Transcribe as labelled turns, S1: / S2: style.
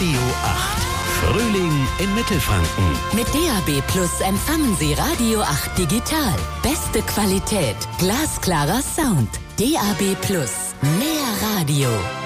S1: Radio 8. Frühling in Mittelfranken.
S2: Mit DAB Plus empfangen Sie Radio 8 digital. Beste Qualität, glasklarer Sound. DAB Plus. Mehr Radio.